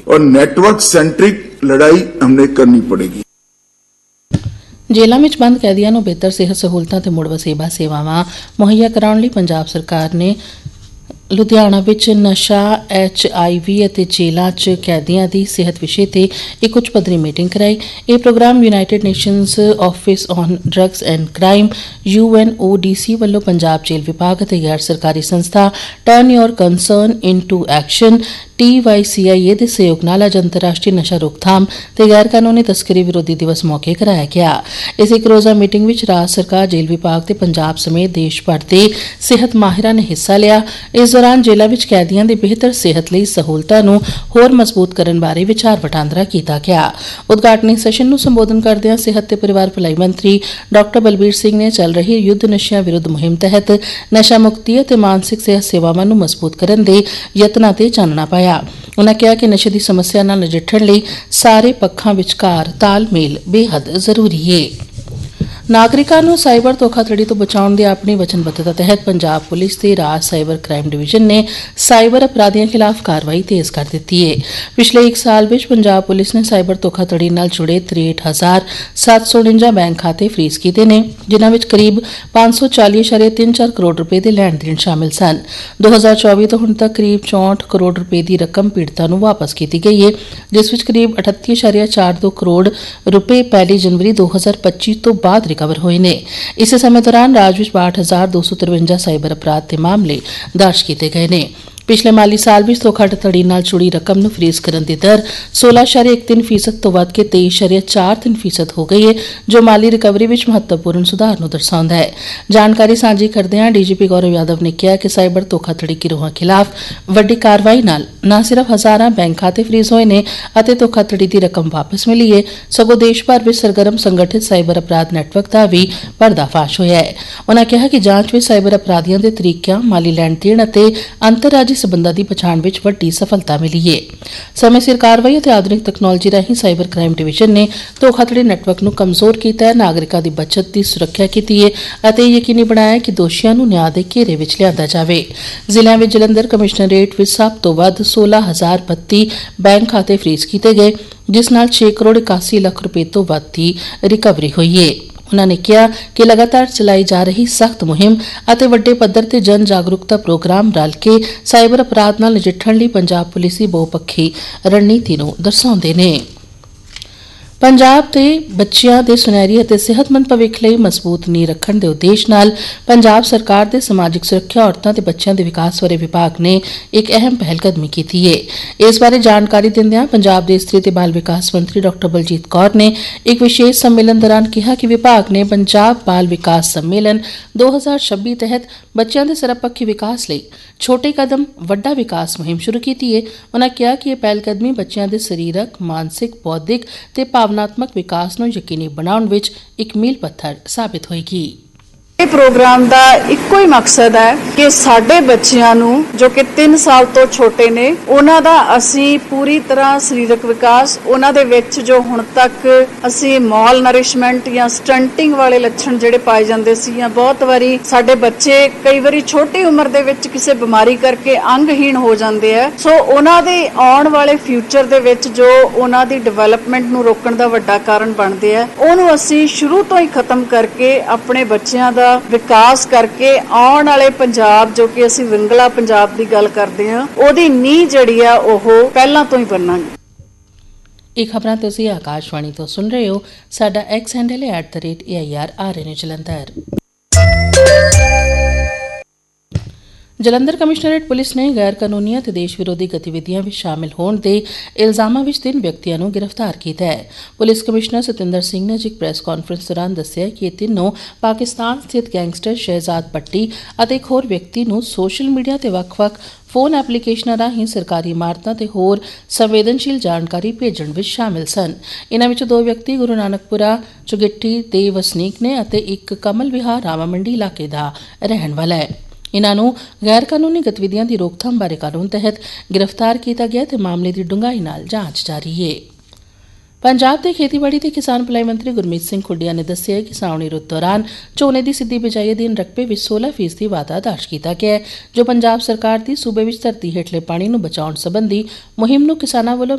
और network centric लड़ाई हमने करनी पड़ेगी। ਜੇਲ੍ਹਾਂ ਵਿੱਚ ਬੰਦ ਕੈਦੀਆਂ ਨੂੰ ਬਿਹਤਰ ਸਿਹਤ ਸਹੂਲਤਾਂ ਤੇ ਮੁੜ ਵਸੇਬਾ ਸੇਵਾਵਾਂ ਮੁਹੱਈਆ ਕਰਾਉਣ ਲਈ ਪੰਜਾਬ ਸਰਕਾਰ ਨੇ ਲੁਧਿਆਣਾ ਵਿੱਚ ਨਸ਼ਾ HIV ਅਤੇ ਜੇਲ੍ਹਾਂ 'ਚ ਕੈਦੀਆਂ ਦੀ ਸਿਹਤ ਵਿਸ਼ੇ ਤੇ ਇੱਕ ਉੱਚ ਪੱਧਰੀ ਮੀਟਿੰਗ ਕਰਾਈ। ਇਹ programme United nations office on drugs and crime UNODC ਵੱਲੋਂ ਪੰਜਾਬ ਜੇਲ੍ਹ ਵਿਭਾਗ ਅਤੇ ਗੈਰ ਸਰਕਾਰੀ ਸੰਸਥਾ ਟਰਨ ਯੋਰ ਕੰਸਰਨ ਇਨਟੂ ਐਕਸ਼ਨ TYCIA ਦੇ ਸਹਿਯੋਗ ਨਾਲ ਅੱਜ ਅੰਤਰਰਾਸ਼ਟਰੀ ਨਸ਼ਾ ਰੋਕਥਾਮ ਤੇ ਗੈਰ ਕਾਨੂੰਨੀ ਤਸਕਰੀ ਵਿਰੋਧੀ ਦਿਵਸ ਮੌਕੇ ਕਰਾਇਆ ਗਿਆ। ਇਸ ਇੱਕ ਰੋਜ਼ਾ ਮੀਟਿੰਗ ਵਿੱਚ ਰਾਜ ਸਰਕਾਰ, ਜੇਲ੍ਹ ਵਿਭਾਗ ਤੇ ਪੰਜਾਬ ਸਮੇਤ ਦੇਸ਼ ਭਰ ਦੇ ਸਿਹਤ ਮਾਹਿਰਾਂ ਨੇ ਹਿੱਸਾ ਲਿਆ। ਇਸ ਦੌਰਾਨ ਜੇਲ੍ਹਾਂ ਵਿੱਚ ਕੈਦੀਆਂ ਦੀ ਬਿਹਤਰ ਸਿਹਤ ਲਈ ਸਹੂਲਤਾਂ ਨੂੰ ਹੋਰ ਮਜ਼ਬੂਤ ਕਰਨ ਬਾਰੇ ਵਿਚਾਰ ਵਟਾਂਦਰਾ ਕੀਤਾ ਗਿਆ। ਉਦਘਾਟਨੀ ਸੈਸ਼ਨ ਨੂੰ ਸੰਬੋਧਨ ਕਰਦਿਆਂ ਸਿਹਤ ਤੇ ਪਰਿਵਾਰ ਭਲਾਈ ਮੰਤਰੀ ਡਾ. ਬਲਬੀਰ ਸਿੰਘ ਨੇ ਚੱਲ ਰਹੀ ਯੁੱਧ ਨਸ਼ਿਆਂ ਵਿਰੁੱਧ ਮੁਹਿੰਮ ਤਹਿਤ ਨਸ਼ਾ ਮੁਕਤੀ ਅਤੇ ਮਾਨਸਿਕ ਸਿਹਤ ਸੇਵਾਵਾਂ ਨੂੰ ਮਜ਼ਬੂਤ ਕਰਨ ਦੇ ਯਤਨਾਂ ਤੇ ਚਾਨਣਾ ਪਾਇਆ। ਉਨ੍ਹਾਂ ਕਿਹਾ ਕਿ ਨਸ਼ੇ ਦੀ ਸਮੱਸਿਆ ਨਾਲ ਨਜਿੱਠਣ ਲਈ ਸਾਰੇ ਪੱਖਾਂ ਵਿਚਕਾਰ ਤਾਲਮੇਲ ਬੇਹੱਦ ਜ਼ਰੂਰੀ ਹੈ। ਨਾਗਰਿਕਾਂ ਨੂੰ ਸਾਈਬਰ ਧੋਖਾਧੜੀ ਤੋਂ ਬਚਾਉਣ ਦੀ ਆਪਣੀ ਵਚਨਬੱਧਤਾ ਤਹਿਤ ਪੰਜਾਬ ਪੁਲਿਸ ਤੇ ਰਾਜ ਸਾਈਬਰ ਕ੍ਰਾਈਮ ਡਿਵੀਜ਼ਨ ਨੇ ਸਾਈਬਰ ਅਪਰਾਧੀਆਂ ਖਿਲਾਫ ਕਾਰਵਾਈ ਤੇਜ਼ ਕਰ ਦਿੱਤੀ ਹੈ। ਪਿਛਲੇ 1 ਸਾਲ ਵਿੱਚ ਪੰਜਾਬ ਪੁਲਿਸ ਨੇ ਸਾਈਬਰ ਧੋਖਾਧੜੀ ਨਾਲ ਜੁੜੇ 63,749 ਬੈਂਕ ਖਾਤੇ ਫਰੀਜ਼ ਕੀਤੇ ਨੇ, ਜਿਨ੍ਹਾਂ ਵਿੱਚ ਕਰੀਬ 540.34 ਕਰੋੜ ਰੁਪਏ ਦੇ ਲੈਣ ਦੇਣ ਸ਼ਾਮਿਲ ਸਨ। 2024 ਤੋਂ ਹੁਣ ਤੱਕ ਕਰੀਬ 64 ਕਰੋੜ ਰੁਪਏ ਦੀ ਰਕਮ ਪੀੜਤਾਂ ਨੂੰ ਵਾਪਸ ਕੀਤੀ ਗਈ ਹੈ, ਜਿਸ ਵਿੱਚ ਕਰੀਬ 38.42 ਕਰੋੜ ਰੁਪਏ 1 ਜਨਵਰੀ 2025 ਤੋਂ ਬਾਅਦ ਕਵਰ ਹੋਏ ਨੇ। ਇਸੇ ਸਮੇਂ ਦੌਰਾਨ ਰਾਜ ਵਿੱਚ 62,253 ਸਾਈਬਰ ਅਪਰਾਧ ਦੇ ਮਾਮਲੇ ਦਰਜ ਕੀਤੇ ਗਏ ਨੇ। ਪਿਛਲੇ ਮਾਲੀ ਸਾਲ ਵਿੱਚ ਧੋਖਾਧੜੀ ਨਾਲ ਜੁੜੀ ਰਕਮ ਨੂੰ ਫਰੀਜ਼ ਕਰਨ ਦੀ ਦਰ 16.13% ਤੋਂ ਵੱਧ ਕੇ 23.43% ਹੋ ਗਈ ਹੈ, ਜੋ ਮਾਲੀ ਰਿਕਵਰੀ ਵਿੱਚ ਮਹੱਤਵਪੂਰਨ ਸੁਧਾਰ ਨੂੰ ਦਰਸਾਉਂਦਾ ਹੈ। ਜਾਣਕਾਰੀ ਸਾਂਝੀ ਕਰਦਿਆਂ DGP ਗੌਰਵ ਯਾਦਵ ਨੇ ਕਿਹਾ ਕਿ ਸਾਈਬਰ ਧੋਖਾਧੜੀ ਗਿਰੋਹਾਂ ਖਿਲਾਫ ਵੱਡੀ ਕਾਰਵਾਈ ਨਾਲ ਨਾ ਸਿਰਫ ਹਜ਼ਾਰਾਂ ਬੈਂਕ ਖਾਤੇ ਫਰੀਜ਼ ਹੋਏ ਨੇ ਅਤੇ ਧੋਖਾਧੜੀ ਦੀ ਰਕਮ ਵਾਪਸ ਮਿਲੀ ਹੈ, ਸਗੋਂ ਦੇਸ਼ ਭਰ ਵਿੱਚ ਸਰਗਰਮ ਸੰਗਠਿਤ ਸਾਈਬਰ ਅਪਰਾਧ ਨੈਟਵਰਕ ਦਾ ਵੀ ਪਰਦਾਫਾਸ਼ ਹੋਇਆ ਹੈ। ਉਨ੍ਹਾਂ ਕਿਹਾ ਕਿ ਜਾਂਚ ਵਿੱਚ ਸਾਈਬਰ ਅਪਰਾਧੀਆਂ ਦੇ ਤਰੀਕਿਆਂ, ਮਾਲੀ ਲੈਣ ਦੇਣ ਅਤੇ ਅੰਤਰਰਾਜੀ ਸਬੰਧਾਂ ਦੀ ਪਛਾਣ ਵਿੱਚ ਵੱਡੀ ਸਫਲਤਾ ਮਿਲੀ ਹੈ। ਸਮੇਂ ਸਿਰ ਕਾਰਵਾਈ ਅਤੇ ਆਧੁਨਿਕ ਤਕਨਾਲੋਜੀ ਰਾਹੀਂ ਸਾਈਬਰ ਕ੍ਰਾਈਮ ਡਿਵੀਜ਼ਨ ਨੇ ਧੋਖਾਧੜੀ ਨੈਟਵਰਕ ਨੂੰ ਕਮਜ਼ੋਰ ਕੀਤਾ ਹੈ, ਨਾਗਰਿਕਾਂ ਦੀ ਬੱਚਤ ਦੀ ਸੁਰੱਖਿਆ ਕੀਤੀ ਹੈ ਅਤੇ ਯਕੀਨੀ ਬਣਾਇਆ ਕਿ ਦੋਸ਼ੀਆਂ ਨੂੰ ਨਿਆਂ ਦੇ ਘੇਰੇ ਵਿੱਚ ਲਿਆਂਦਾ ਜਾਵੇ। ਜ਼ਿਲ੍ਹਿਆਂ ਵਿੱਚ ਜਲੰਧਰ ਕਮਿਸ਼ਨਰੇਟ ਵਿੱਚ ਸਭ ਤੋਂ ਵੱਧ 16,032 ਬੈਂਕ ਖਾਤੇ ਫਰੀਜ਼ ਕੀਤੇ ਗਏ, ਜਿਸ ਨਾਲ 6 ਕਰੋੜ 81 ਲੱਖ ਰੁਪਏ ਤੋਂ ਵੱਧ ਦੀ ਰਿਕਵਰੀ ਹੋਈ ਹੈ। ਉਨ੍ਹਾਂ ਨੇ ਕਿਹਾ ਕਿ ਲਗਾਤਾਰ ਚਲਾਈ ਜਾ ਰਹੀ ਸਖਤ ਮੁਹਿੰਮ ਅਤੇ ਵੱਡੇ ਪੱਧਰ ਤੇ ਜਨ ਜਾਗਰੂਕਤਾ ਪ੍ਰੋਗਰਾਮ ਰਲ ਕੇ ਸਾਈਬਰ ਅਪਰਾਧ ਨਾਲ ਨਜਿੱਠਣ ਲਈ ਪੰਜਾਬ ਪੁਲਿਸ ਦੀ ਬਹੁਪੱਖੀ ਰਣਨੀਤੀ ਨੂੰ ਦਰਸਾਉਂਦੇ ਨੇ। ਪੰਜਾਬ ਦੇ ਬੱਚਿਆਂ ਦੇ ਸੁਨਹਿਰੀ ਅਤੇ ਸਿਹਤਮੰਦ ਭਵਿੱਖ ਲਈ ਮਜ਼ਬੂਤ ਨੀਂਹ ਰੱਖਣ ਦੇ ਉਦੇਸ਼ ਨਾਲ ਪੰਜਾਬ ਸਰਕਾਰ ਦੇ ਸਮਾਜਿਕ ਸੁਰੱਖਿਆ, ਔਰਤਾਂ ਤੇ ਬੱਚਿਆਂ ਦੇ ਵਿਕਾਸ ਬਾਰੇ ਵਿਭਾਗ ਨੇ ਇੱਕ ਅਹਿਮ ਪਹਿਲਕਦਮੀ ਕੀਤੀ ਹੈ। ਇਸ ਬਾਰੇ ਜਾਣਕਾਰੀ ਦਿੰਦਿਆਂ ਪੰਜਾਬ ਦੇ ਇਸਤਰੀ ਤੇ ਬਾਲ ਵਿਕਾਸ ਮੰਤਰੀ ਡਾ. ਬਲਜੀਤ ਕੌਰ ਨੇ ਇੱਕ ਵਿਸ਼ੇਸ਼ ਸੰਮੇਲਨ ਦੌਰਾਨ ਕਿਹਾ ਕਿ ਵਿਭਾਗ ਨੇ ਪੰਜਾਬ ਬਾਲ ਵਿਕਾਸ ਸੰਮੇਲਨ 2026 ਤਹਿਤ ਬੱਚਿਆਂ ਦੇ ਸਰਬਪੱਖੀ ਵਿਕਾਸ ਲਈ ਛੋਟੇ ਕਦਮ ਵੱਡਾ ਵਿਕਾਸ ਮੁਹਿੰਮ ਸ਼ੁਰੂ ਕੀਤੀ ਹੈ। ਉਨ੍ਹਾਂ ਕਿਹਾ ਕਿ ਇਹ ਪਹਿਲਕਦਮੀ ਬੱਚਿਆਂ ਦੇ ਸਰੀਰਕ, ਮਾਨਸਿਕ, ਬੌਧਿਕ ਤੇ ਭਾਵਨਾਤਮਕ ਵਿਕਾਸ ਨੂੰ ਯਕੀਨੀ ਬਣਾਉਣ ਵਿੱਚ ਇੱਕ ਮੀਲ ਪੱਥਰ ਸਾਬਿਤ ਹੋਏਗੀ। ਇਹ ਪ੍ਰੋਗਰਾਮ ਦਾ ਇੱਕੋ ਹੀ ਮਕਸਦ ਹੈ ਕਿ ਸਾਡੇ ਬੱਚਿਆਂ ਨੂੰ ਜੋ ਕਿ 3 ਸਾਲ ਤੋਂ ਛੋਟੇ ਨੇ, ਉਹਨਾਂ ਦਾ ਅਸੀਂ ਪੂਰੀ ਤਰ੍ਹਾਂ ਸਰੀਰਕ ਵਿਕਾਸ, ਉਹਨਾਂ ਦੇ ਵਿੱਚ ਜੋ ਹੁਣ ਤੱਕ ਅਸੀਂ ਮਾਲ ਨਰਿਸ਼ਮੈਂਟ ਜਾਂ ਸਟੰਟਿੰਗ ਵਾਲੇ ਲੱਛਣ ਜਿਹੜੇ ਪਾਏ ਜਾਂਦੇ ਸੀ, ਜਾਂ ਬਹੁਤ ਵਾਰੀ ਸਾਡੇ ਬੱਚੇ ਕਈ ਵਾਰੀ ਛੋਟੀ ਉਮਰ ਦੇ ਵਿੱਚ ਕਿਸੇ ਬਿਮਾਰੀ ਕਰਕੇ ਅੰਗਹੀਣ ਹੋ ਜਾਂਦੇ ਆ, ਸੋ ਉਹਨਾਂ ਦੇ ਆਉਣ ਵਾਲੇ ਫਿਊਚਰ ਦੇ ਵਿੱਚ ਜੋ ਉਹਨਾਂ ਦੀ ਡਿਵੈਲਪਮੈਂਟ ਨੂੰ ਰੋਕਣ ਦਾ ਵੱਡਾ ਕਾਰਨ ਬਣਦੇ ਆ, ਉਹਨੂੰ ਅਸੀਂ ਸ਼ੁਰੂ ਤੋਂ ਹੀ ਖਤਮ ਕਰਕੇ ਆਪਣੇ ਬੱਚਿਆਂ ਦਾ ਵਿਕਾਸ ਕਰਕੇ ਆਉਣ ਵਾਲੇ ਪੰਜਾਬ, ਜੋ ਕਿ ਅਸੀਂ ਵਿੰਗਲਾ ਪੰਜਾਬ ਦੀ ਗੱਲ ਕਰਦੇ ਹਾਂ, ਉਹਦੀ ਨੀਂਹ ਜਿਹੜੀ ਆ ਉਹ ਪਹਿਲਾਂ ਤੋਂ ਹੀ ਬੰਨਾਂਗੇ। ਇਹ ਖਬਰਾਂ ਤੁਸੀਂ ਆਕਾਸ਼ਵਾਣੀ ਤੋਂ ਸੁਣ ਰਹੇ ਹੋ। ਸਾਡਾ ਐਕਸ ਹੈਂਡਲ ਹੈ @AIRRN Jalandhar. Jalandhar commissionerate police ਨੇ ਗੈਰ ਕਾਨੂੰਨੀ ਅਤੇ ਦੇਸ਼ ਵਿਰੋਧੀ ਗਤੀਵਿਧੀਆਂ ਵਿੱਚ ਸ਼ਾਮਿਲ ਹੋਣ ਦੇ ਇਲਜ਼ਾਮਾਂ ਵਿੱਚ 3 ਵਿਅਕਤੀਆਂ ਨੂੰ ਗ੍ਰਿਫਤਾਰ ਕੀਤਾ ਹੈ। ਪੁਲਿਸ ਕਮਿਸ਼ਨਰ ਸਤਿੰਦਰ ਸਿੰਘ ਨੇ ਇੱਕ ਪ੍ਰੈਸ ਕਾਨਫਰੰਸ ਦੌਰਾਨ ਦੱਸਿਆ ਕਿ ਇਹ ਤਿੰਨੋਂ ਪਾਕਿਸਤਾਨ ਸਥਿਤ ਗੈਂਗਸਟਰ ਸ਼ਹਿਜ਼ਾਦ ਪੱਟੀ ਅਤੇ ਇੱਕ ਹੋਰ ਵਿਅਕਤੀ ਨੂੰ ਸੋਸ਼ਲ ਮੀਡੀਆ ਤੇ ਵੱਖ-ਵੱਖ ਫੋਨ ਐਪਲੀਕੇਸ਼ਨਾਂ ਰਾਹੀਂ ਸਰਕਾਰੀ ਇਮਾਰਤਾਂ ਤੇ ਹੋਰ ਸੰਵੇਦਨਸ਼ੀਲ ਜਾਣਕਾਰੀ ਭੇਜਣ ਵਿੱਚ ਸ਼ਾਮਿਲ ਸਨ। ਇਨ੍ਹਾਂ ਵਿੱਚੋਂ 2 ਵਿਅਕਤੀ ਗੁਰੂ ਨਾਨਕਪੁਰਾ ਚੁਗਿੱਟੀ ਦੇ ਵਸਨੀਕ ਨੇ ਅਤੇ ਇੱਕ ਕਮਲ ਵਿਹਾਰ ਰਾਮਾ ਮੰਡੀ ਇਲਾਕੇ ਦਾ ਰਹਿਣ ਵਾਲਾ ਹੈ। ਇਨ੍ਹਾਂ ਨੂੰ ਗੈਰ ਕਾਨੂੰਨੀ ਗਤੀਵਿਧੀਆਂ ਦੀ ਰੋਕਥਾਮ ਬਾਰੇ ਕਾਨੂੰਨ ਤਹਿਤ ਗ੍ਰਿਫਤਾਰ ਕੀਤਾ ਗਿਆ ਤੇ ਮਾਮਲੇ ਦੀ ਡੂੰਘਾਈ ਨਾਲ ਜਾਂਚ ਜਾਰੀ ਹੈ। ਪੰਜਾਬ ਦੇ ਖੇਤੀਬਾੜੀ ਤੇ ਕਿਸਾਨ ਭਲਾਈ ਮੰਤਰੀ ਗੁਰਮੀਤ ਸਿੰਘ ਖੁੱਡੀਆ ਨੇ ਦੱਸਿਆ ਕਿ ਸਾਉਣੀ ਰੁੱਤ ਦੌਰਾਨ ਝੋਨੇ ਦੀ ਸਿੱਧੀ ਬਿਜਾਈ ਅਧੀਨ ਰਕਬੇ ਵਿੱਚ 16% ਵਾਧਾ ਦਰਜ ਕੀਤਾ ਗਿਆ ਹੈ, ਜੋ ਪੰਜਾਬ ਸਰਕਾਰ ਦੀ ਸੂਬੇ ਵਿੱਚ ਧਰਤੀ ਹੇਠਲੇ ਪਾਣੀ ਨੂੰ ਬਚਾਉਣ ਸੰਬੰਧੀ ਮੁਹਿੰਮ ਨੂੰ ਕਿਸਾਨਾਂ ਵੱਲੋਂ